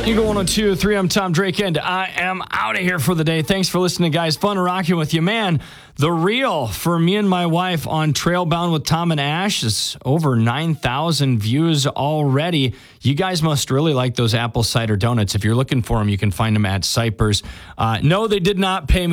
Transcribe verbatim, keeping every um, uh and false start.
Eagle one oh two point three, I'm Tom Drake, and I am out of here for the day. Thanks for listening, guys. Fun rocking with you. Man, the reel for me and my wife on Trailbound with Tom and Ash is over nine thousand views already. You guys must really like those apple cider donuts. If you're looking for them, you can find them at Cypers. Uh, no, they did not pay me